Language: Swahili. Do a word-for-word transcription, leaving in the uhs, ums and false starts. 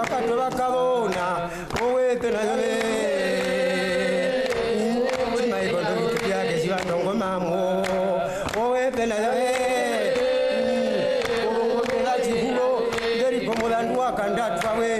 Wakato wakabona Owete na yobe Chima ikondo vitupia Kesiwa ndongo mamo Owete na yobe Owete na chihulo Deri pomolandu wakanda tuwawe